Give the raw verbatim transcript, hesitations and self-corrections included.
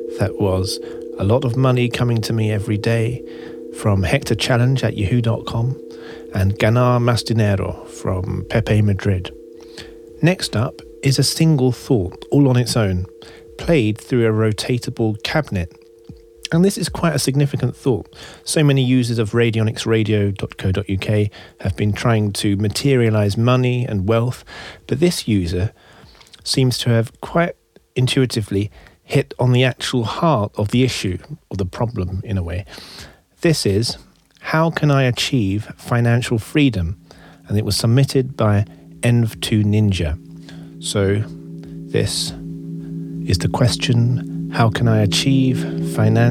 That was A Lot of Money Coming to Me Every Day from Hector Challenge at yahoo dot com and Ganar Mas Dinero from Pepe Madrid. Next up is A Single Thought, all on its own, played through a rotatable cabinet. And this is quite a significant thought. So many users of radionics radio dot co dot uk have been trying to materialize money and wealth, but this user seems to have quite intuitively hit on the actual heart of the issue, or the problem in a way. This is, how can I achieve financial freedom? And it was submitted by Env two Ninja. So this is the question, how can I achieve financial